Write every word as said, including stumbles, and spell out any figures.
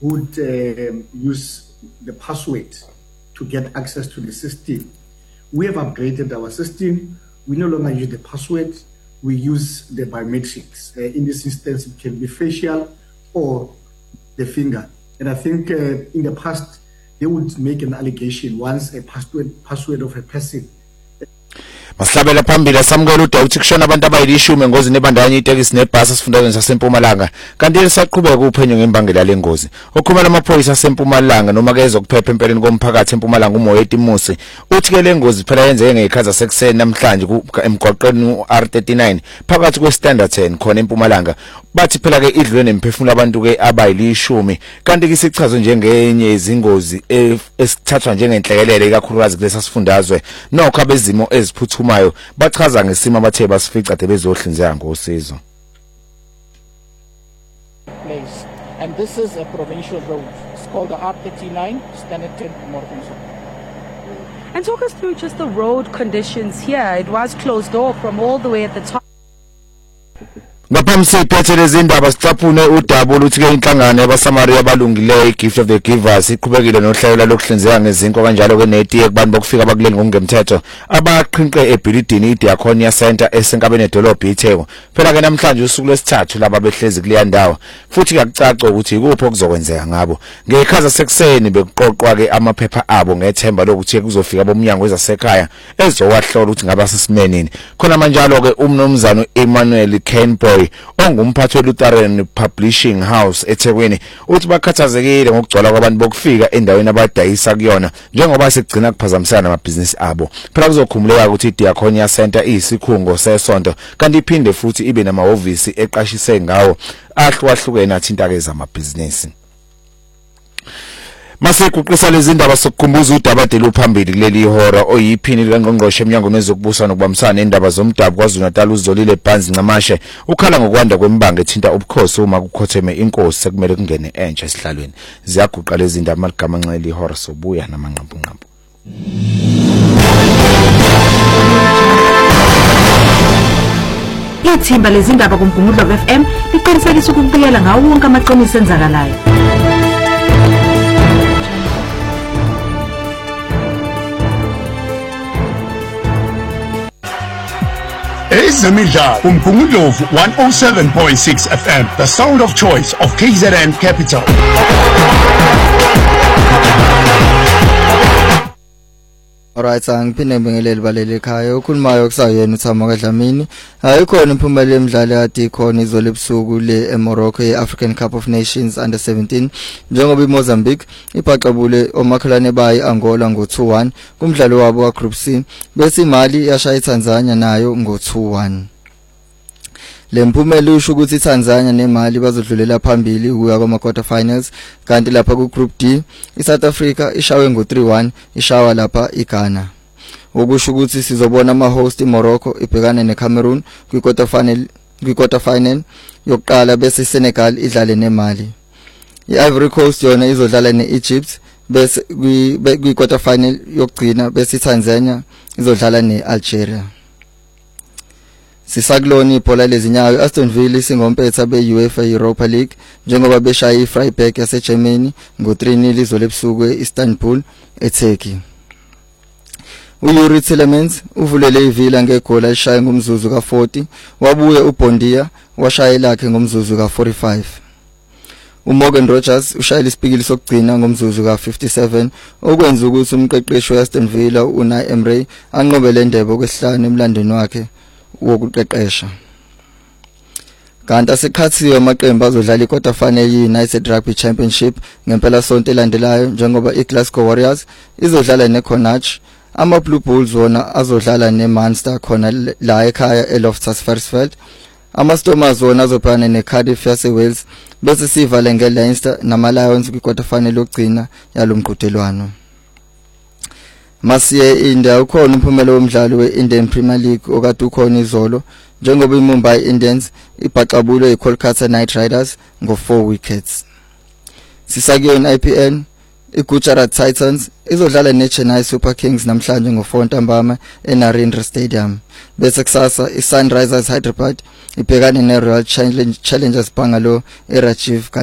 would uh, use the password to get access to the system. We have upgraded our system. We no longer use the password. We use the biometrics. Uh, in this instance, it can be facial or the finger. And I think uh, in the past, they would make an allegation once a password, password of a person. Mahlabela phambili asamukela uDa uthi kushona abantu abayilishumi engozini ebandakanya itekisi nebhasi esifundazweni saseMpumalanga kanti lisaqhubeka uphenyo ngembangela lengozi. Okhuluma lamaphoyisa aseMpumalanga noma ke ezokuphepha empeleni komphakathi eMpumalanga uMoyeti Musi uthi ke lengozi phela yenzeke ngekhaza sekuseni namhlanje emgwaqeni uR thirty-nine phakathi kweStanderton khona eMpumalanga. Bathi phela ke idlule nemphefumulo abantu ke abayilishumi kanti ke sichazwe njengenye izingozi esithathwa njengenhlekelele kakhulukazi kulesa sifundazwe nokho abezimo eziphuthumayo bachaza ngesimo abathe basifica de bezohlinzeka ngosizo. Place and this is a provincial road. It's called the R thirty-nine Standerton Mortenson. And talk us through just the road conditions here. It was closed off from all the way at the top. Ngaphambi siphethe lezi indaba sicaphune udaba oluthi ke inhlangano yabaSamaria abalungileyo iGift of the Givers iqhubekile nohlelo lokuhlinzeka ngezinto kanjalo ke netiye kubantu bokufika bakuleni ngokungemthetho abaqhinqe eBilidini iDiaconia Center esenkabeni edolobha iTheko. Phela ke namhlanje usuku lesithathu laba behlezi kuleya ndawo futhi kuyacaca ukuthi ikuphi okuzokwenzeka ngabo. Ngekhaza sekuseni bekuqoqwa ke amaphepha abo ngethemba lokuthi kuzofika bomnyango wezasekhaya ezowahlola ukuthi ngaba sesimenini. Khona manjalo ke umnomzana Emmanuel Kenboy ongumphathi weLutheran Publishing House eThekwini uthi bakhathazekile ngokugcwala kwabantu bokufika endaweni abadayisa kuyona njengoba sekugcina kuphazamisana namabhizinisi abo. Phela kuzokhumuleka ukuthi iDiaconia Center iyisikhungo sesonto kanti iphinde futhi ibe namahhovisi eqashise ngawo ahlukahlukene athinta ke zamabhizinisi. Mase kuqisa lezi indaba sokukhumbuza udaba delu phambili kuleli ihora oyiphini likaNgqongqoshe eMnyango wezokubusa nokubambisana endaba zomdabu kwaZulu-Natal uZolile Bhanzi Ncamashe ukhala ngokwanda kwembanga ethinta ubukhosi uma kukhotheme inkosi sekumele kungene entsha esihlalweni. Ziyaguqa lezi indaba maligama nxele ihora sobuya namanqampunqampu. Ithimba lezi indaba kuMgungundlovu F M liqinisekisa ukubuyela ngawo wonke amaqiniso enzakalayo. Ezemidlalo uMgungundlovu one oh seven point six F M, the sound of choice of K Z N Capital. Alright, angiphinde ngibingelele balele ekhaya ukhulumayo kusayena uThamo kaDlamini. Ayikhona impumelelo yemidlalo kade ikhona izolo ebusuku le eMorocco yeAfrican Cup of Nations under seventeen njengoba iMozambique ibhaqabule omakhelwane bayi Angola ngo two one kumdlalo wabo wa Group C bese iMali yashaya iTanzania nayo ngo two one. Lempumela usho ukuthi iTanzania neMali bazodlulela phambili ukuya kuma quarter finals kanti lapha ku Group D iSouth Africa ishawe ngo three one ishawa lapha iGhana. Okusho ukuthi sizobona ama host iMorocco ibhekane neCameroon kwi quarter final kwi quarter final yokuqala bese iSenegal idlale neMali. iIvory Coast yona izodlala neEgypt bese kwi quarter final yokugcina bese iTanzania izodlala neAlgeria. Sisagloni ibhola lezinyawo Aston Villa singompetha beUEFA Europa League njengoba beshaya iFreiburg yaseGermany ngo three nil izolo ebusuku eIstanbul eTurkey. uYuri Tillemans uvulele iVilla ngegoli eshaya ngomzuzu ka forty wabuye uBondia washaya lakhe ngomzuzu ka forty-five. uMorgan Rogers ushayile isipikili sokugcina ngomzuzu ka fifty-seven okwenza ukuthi umqeqeshi weAston Villa uNai Emery anqobele indebe kwesihlanu emlandweni wakhe wokuqeqesha. Kanti asekhathiwe amaqembu azodlala iquarter final yeUnited Rugby Championship ngempela sonto elandelayo njengoba iGlasgow Warriors izodlala neConnacht, ama Blue Bulls wona azodlala neMunster khona la ekhaya eLoftus Versfeld, ama Stormers wona azobhekana neCardiff yaseWales bese sivale ngeLeinster namaLions kwiquarter final yokugcina yalomqhudelwano. Masiye India ukhona umphumela womdlalo weIndian Premier League okade ukhona izolo njengoba iMumbai Indians ibhaqabule iKolkata Knight Riders ngo four wickets. Sisakuyona I P L iGujarat Titans izodlala neChennai Super Kings namhlanje ngo four ntambama eNarendra Stadium bese kusasa iSunrisers Hyderabad ibhekane neRoyal Challengers Bangalore eRajiv